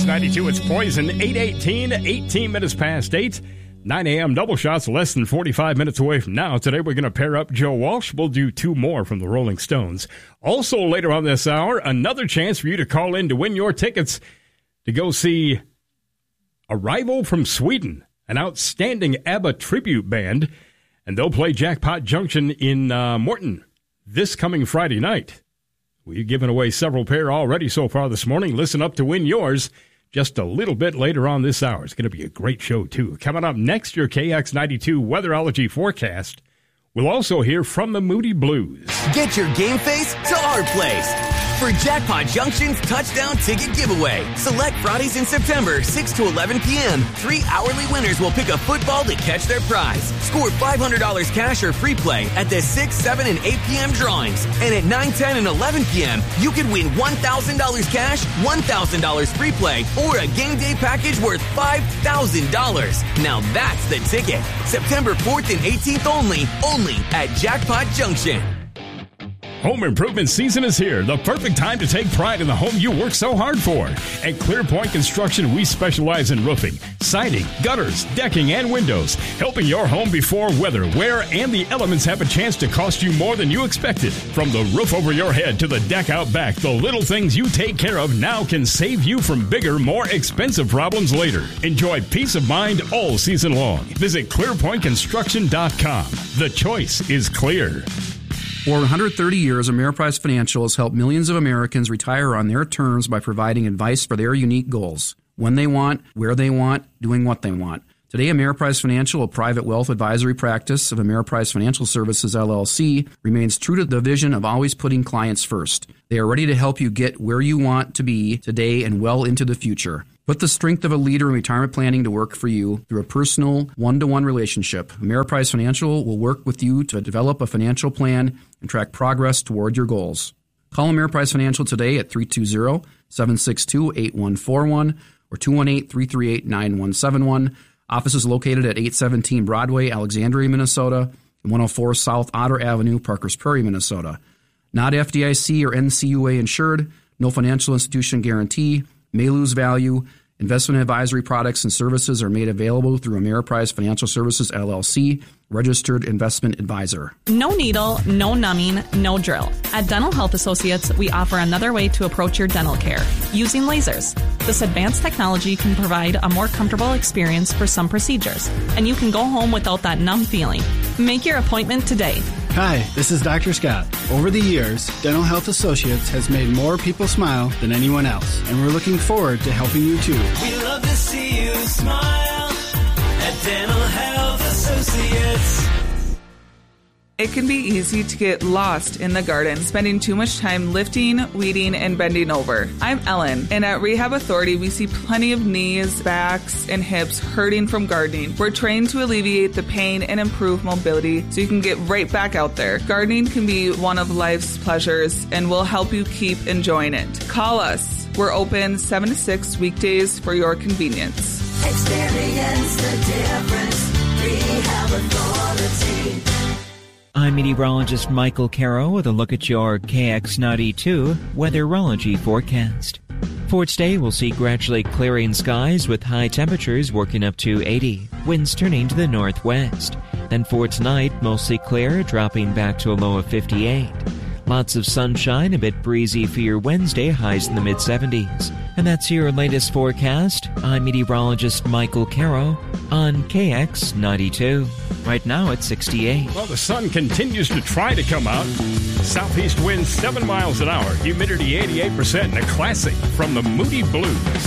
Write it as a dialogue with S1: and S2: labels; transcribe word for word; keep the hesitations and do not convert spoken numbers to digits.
S1: X ninety-two, it's Poison, eight eighteen, eighteen minutes past eight. nine a.m. double shots less than forty-five minutes away from now. Today we're going to pair up Joe Walsh. We'll do two more from the Rolling Stones. Also later on this hour, another chance for you to call in to win your tickets to go see Arrival from Sweden, an outstanding ABBA tribute band. And they'll play Jackpot Junction in uh, Morton this coming Friday night. We've given away several pair already so far this morning. Listen up to win yours just a little bit later on this hour. It's going to be a great show, too. Coming up next, your K X ninety-two Weatherology forecast. We'll also hear from the Moody Blues.
S2: Get your game face to our place for Jackpot Junction's touchdown ticket giveaway. Select Fridays in September, six to eleven p.m. Three hourly winners will pick a football to catch their prize. Score five hundred dollars cash or free play at the six, seven, and eight p.m. drawings. And at nine, ten, and eleven p.m., you could win one thousand dollars cash, one thousand dollars free play, or a game day package worth five thousand dollars. Now that's the ticket. September fourth and eighteenth only, only at Jackpot Junction.
S1: Home improvement season is here. The perfect time to take pride in the home you work so hard for. At ClearPoint Construction, we specialize in roofing, siding, gutters, decking, and windows, helping your home before weather, wear, and the elements have a chance to cost you more than you expected. From the roof over your head to the deck out back, the little things you take care of now can save you from bigger, more expensive problems later. Enjoy peace of mind all season long. Visit clear point construction dot com. The choice is clear.
S3: For one hundred thirty years, Ameriprise Financial has helped millions of Americans retire on their terms by providing advice for their unique goals. When they want, where they want, doing what they want. Today, Ameriprise Financial, a private wealth advisory practice of Ameriprise Financial Services, L L C, remains true to the vision of always putting clients first. They are ready to help you get where you want to be today and well into the future. Put the strength of a leader in retirement planning to work for you through a personal, one-to-one relationship. Ameriprise Financial will work with you to develop a financial plan and track progress toward your goals. Call Ameriprise Financial today at three two zero, seven six two, eight one four one or two one eight, three three eight, nine one seven one. Office is located at eight seventeen Broadway, Alexandria, Minnesota, and one oh four South Otter Avenue, Parkers Prairie, Minnesota. Not F D I C or N C U A insured, no financial institution guarantee, may lose value. Investment advisory products and services are made available through Ameriprise Financial Services, L L C, registered investment advisor.
S4: No needle, no numbing, no drill. At Dental Health Associates, we offer another way to approach your dental care, using lasers. This advanced technology can provide a more comfortable experience for some procedures, and you can go home without that numb feeling. Make your appointment today.
S5: Hi, this is Doctor Scott. Over the years, Dental Health Associates has made more people smile than anyone else, and we're looking forward to helping you too.
S6: We love to see you smile at Dental Health Associates.
S7: It can be easy to get lost in the garden, spending too much time lifting, weeding, and bending over. I'm Ellen, and at Rehab Authority, we see plenty of knees, backs, and hips hurting from gardening. We're trained to alleviate the pain and improve mobility so you can get right back out there. Gardening can be one of life's pleasures, and we'll help you keep enjoying it. Call us. We're open seven to six weekdays for your convenience.
S6: Experience the difference. Rehab Authority.
S8: I'm meteorologist Michael Caro with a look at your K X ninety-two Weatherology forecast. For today, we'll see gradually clearing skies with high temperatures working up to eighty, winds turning to the northwest. Then for tonight, mostly clear, dropping back to a low of fifty-eight. Lots of sunshine, a bit breezy for your Wednesday, highs in the mid seventies. And that's your latest forecast. I'm meteorologist Michael Caro on K X ninety-two. Right now it's sixty-eight.
S1: Well, the sun continues to try to come out. Southeast winds seven miles an hour. Humidity eighty-eight percent and a classic from the Moody Blues.